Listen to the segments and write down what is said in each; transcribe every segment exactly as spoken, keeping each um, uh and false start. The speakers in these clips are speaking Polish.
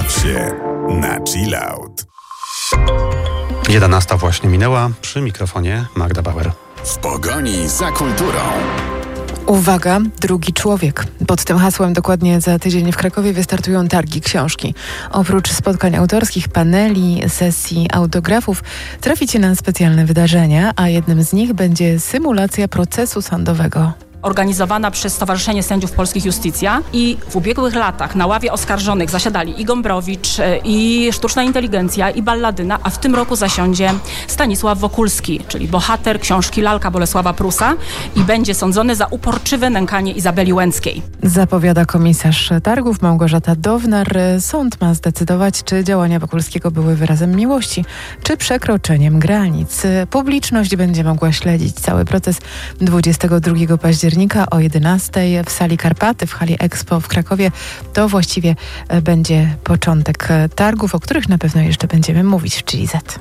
Baw się na chill out. jedenasta właśnie minęła, przy mikrofonie Magda Bauer. W pogoni za kulturą. Uwaga, drugi człowiek. Pod tym hasłem dokładnie za tydzień w Krakowie wystartują targi książki. Oprócz spotkań autorskich, paneli, sesji autografów, traficie na specjalne wydarzenia, a jednym z nich będzie symulacja procesu sądowego. Organizowana przez Stowarzyszenie Sędziów Polskich Justicja i w ubiegłych latach na ławie oskarżonych zasiadali i Gombrowicz, i Sztuczna Inteligencja, i Balladyna, a w tym roku zasiądzie Stanisław Wokulski, czyli bohater książki Lalka Bolesława Prusa i będzie sądzony za uporczywe nękanie Izabeli Łęckiej. Zapowiada komisarz targów Małgorzata Downar. Sąd ma zdecydować, czy działania Wokulskiego były wyrazem miłości, czy przekroczeniem granic. Publiczność będzie mogła śledzić cały proces dwudziestego drugiego października o jedenastej w sali Karpaty w hali Expo w Krakowie. To właściwie będzie początek targów, o których na pewno jeszcze będziemy mówić w Chili Z.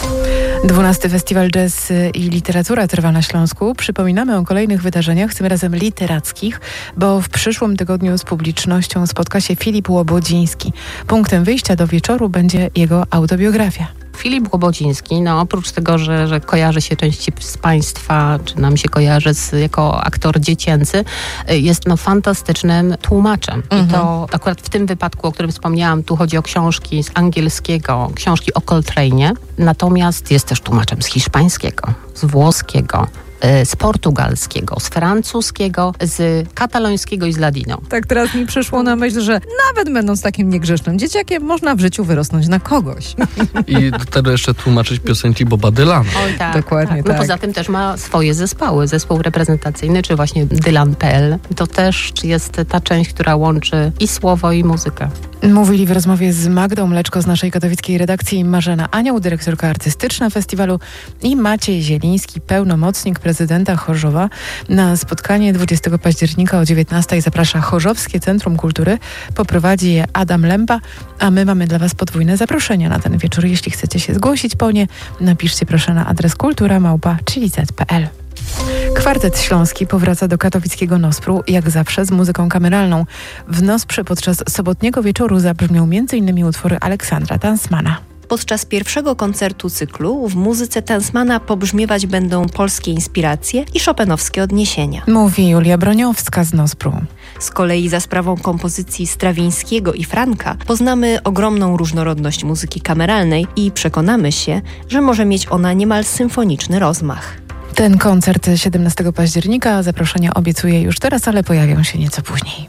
dwunasty Festiwal Jazz i Literatura trwa na Śląsku. Przypominamy o kolejnych wydarzeniach, tym razem literackich, bo w przyszłym tygodniu z publicznością spotka się Filip Łobodziński. Punktem wyjścia do wieczoru będzie jego autobiografia. Filip Łobodziński, no oprócz tego, że, że kojarzy się części z Państwa, czy nam się kojarzy z, jako aktor dziecięcy, jest no fantastycznym tłumaczem. Mhm. I to akurat w tym wypadku, o którym wspomniałam, tu chodzi o książki z angielskiego, książki o Coltrane'ie, natomiast jest też tłumaczem z hiszpańskiego, z włoskiego, z portugalskiego, z francuskiego, z katalońskiego i z ladino. Tak teraz mi przyszło na myśl, że nawet będąc takim niegrzecznym dzieciakiem, można w życiu wyrosnąć na kogoś. I do tego jeszcze tłumaczyć piosenki Boba Dylana. Oj tak, dokładnie tak. No tak. Poza tym też ma swoje zespoły. Zespół reprezentacyjny, czy właśnie Dylan kropka pe el. To też jest ta część, która łączy i słowo, i muzykę. Mówili w rozmowie z Magdą Mleczko z naszej katowickiej redakcji Marzena Anioł, dyrektorka artystyczna festiwalu, i Maciej Zieliński, pełnomocnik prezydenta Chorzowa. Na spotkanie dwudziestego października o dziewiętnastej zaprasza Chorzowskie Centrum Kultury. Poprowadzi je Adam Lępa, a my mamy dla Was podwójne zaproszenia na ten wieczór. Jeśli chcecie się zgłosić po nie, napiszcie proszę na adres kultura małpa chilizet kropka pe el. Kwartet Śląski powraca do katowickiego Nospru, jak zawsze z muzyką kameralną. W Nosprze podczas sobotniego wieczoru zabrzmią między innymi utwory Aleksandra Tansmana. Podczas pierwszego koncertu cyklu w muzyce Tansmana pobrzmiewać będą polskie inspiracje i chopinowskie odniesienia. Mówi Julia Broniowska z Nospru. Z kolei za sprawą kompozycji Strawińskiego i Franka poznamy ogromną różnorodność muzyki kameralnej i przekonamy się, że może mieć ona niemal symfoniczny rozmach. Ten koncert siedemnastego października, zaproszenia obiecuję już teraz, ale pojawią się nieco później.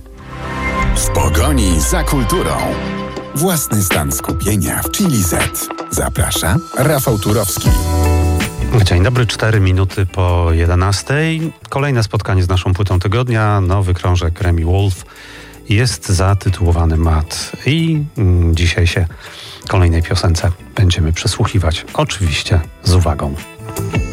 W pogoni za kulturą. Własny stan skupienia w Chili Z. Zaprasza Rafał Turowski. Dzień dobry, cztery minuty po jedenastej. Kolejne spotkanie z naszą płytą tygodnia. Nowy krążek Remi Wolf jest zatytułowany Mat. I mm, dzisiaj się kolejnej piosence będziemy przysłuchiwać. Oczywiście z uwagą.